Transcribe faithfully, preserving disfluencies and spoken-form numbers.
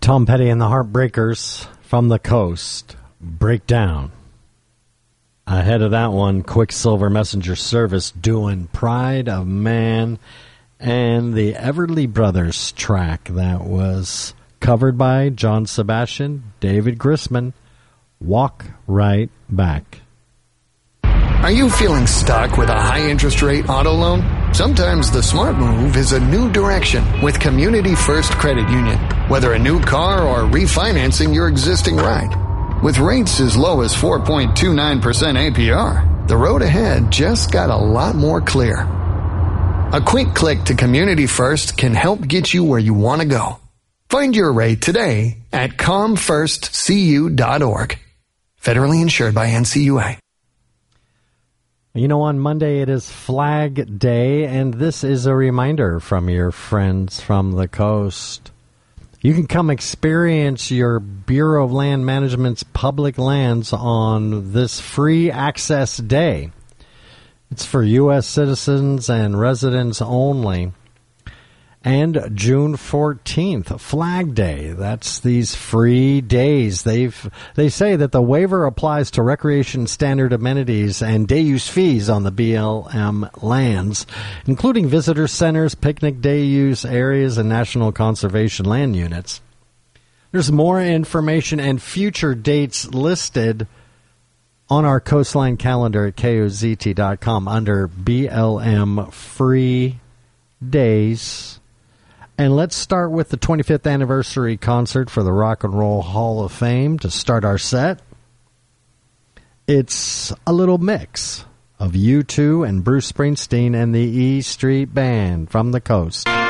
Tom Petty and the Heartbreakers from the Coast. Breakdown. Ahead of that one, Quicksilver Messenger Service doing Pride of Man, and the Everly Brothers track that was covered by John Sebastian, David Grisman, Walk Right Back. Are you feeling stuck with a high interest rate auto loan? Sometimes the smart move is a new direction with Community First Credit Union. Whether a new car or refinancing your existing ride. With rates as low as four point two nine percent A P R, the road ahead just got a lot more clear. A quick click to Community First can help get you where you want to go. Find your rate today at com first c u dot org. Federally insured by N C U A. You know, on Monday it is Flag Day, and this is a reminder from your friends from the coast. You can come experience your Bureau of Land Management's public lands on this free access day. It's for U S citizens and residents only. And June fourteenth, Flag Day. That's these free days. They've they say that the waiver applies to recreation standard amenities and day use fees on the B L M lands, including visitor centers, picnic day use areas, and national conservation land units. There's more information and future dates listed on our coastline calendar at K O Z T dot com under B L M Free Days. And let's start with the twenty-fifth anniversary concert for the Rock and Roll Hall of Fame to start our set. It's a little mix of U two and Bruce Springsteen and the E Street Band from the coast.